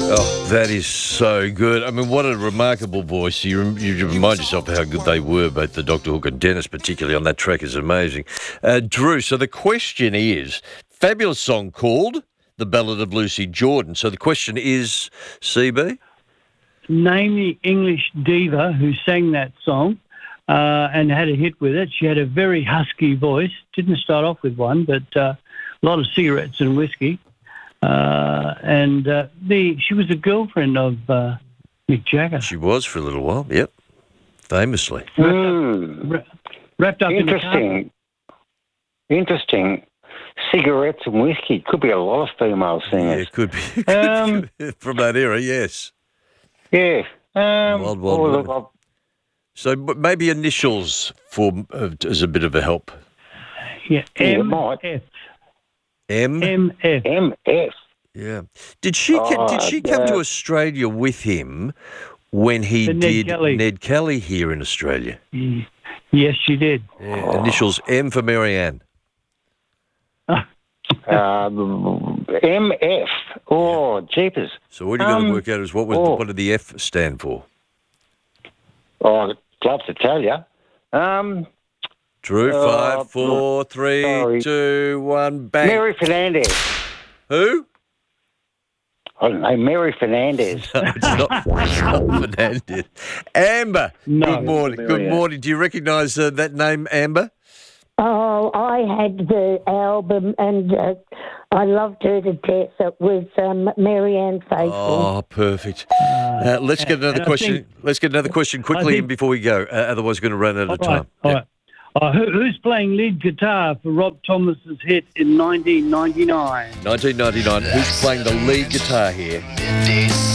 Oh, that is so good. I mean, what a remarkable voice. You remind yourself of how good they were, both the Dr. Hook and Dennis, particularly on that track, is amazing. Drew, so the question is, fabulous song called The Ballad of Lucy Jordan. So the question is, CB? Name the English diva who sang that song and had a hit with it. She had a very husky voice. Didn't start off with one, but a lot of cigarettes and whiskey. She was a girlfriend of Mick Jagger. She was for a little while, yep, famously. Wrapped up in the carpet. Interesting. Cigarettes and whiskey. Could be a lot of female singers. Yeah, it could be. From that era, yes. Yeah. Wild woman. So maybe initials as a bit of a help. Yeah, might. MF. MF. MF. Yeah. Did she come to Australia with him when he did Ned Kelly here in Australia? Yes, she did. Yeah. Initials M for Marianne. MF. Oh, jeepers. So what you got to work out is what did the F stand for? Oh, I'd love to tell you. Drew, 5, 4, 3, 2, 1, bang. Mary Fernandez. Who? I don't know, Mary Fernandez. No, it's not Fernandez. Amber, No. good morning. Good morning. Do you recognise that name, Amber? Oh, I had the album and I loved her to death. It was Marianne Faithfull. Oh, perfect. Let's get another question. Let's get another question quickly in before we go. Otherwise, we're going to run out of time. All right. Who's playing lead guitar for Rob Thomas's hit in 1999? 1999. Who's playing the lead guitar here?